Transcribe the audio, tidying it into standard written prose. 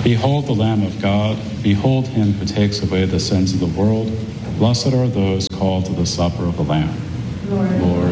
Behold the Lamb of God. Behold him who takes away the sins of the world. Blessed are those called to the supper of the Lamb. Lord,